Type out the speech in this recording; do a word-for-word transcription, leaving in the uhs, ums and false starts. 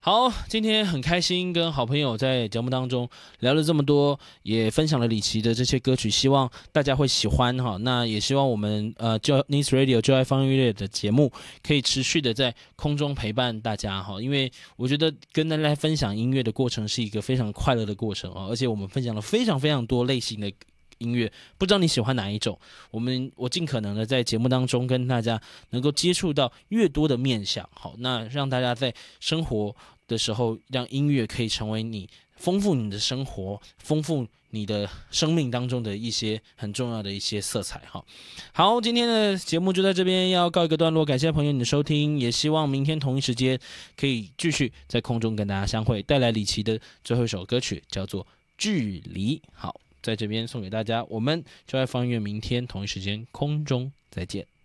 好，今天很开心跟好朋友在节目当中聊了这么多，也分享了李琦的这些歌曲，希望大家会喜欢哈。那也希望我们呃就 Nice Radio 就爱放音乐的节目可以持续的在空中陪伴大家哈，因为我觉得跟大家分享音乐的过程是一个非常快乐的过程哦，而且我们分享了非常非常多类型的音乐，不知道你喜欢哪一种？我们我尽可能的在节目当中跟大家能够接触到越多的面向，好，那让大家在生活的时候，让音乐可以成为你丰富你的生活、丰富你的生命当中的一些很重要的一些色彩哈。好，今天的节目就在这边要告一个段落，感谢朋友你的收听，也希望明天同一时间可以继续在空中跟大家相会，带来李琦的最后一首歌曲叫做《距离》。好。在这边送给大家，我们就爱放音乐，明天同一时间空中再见。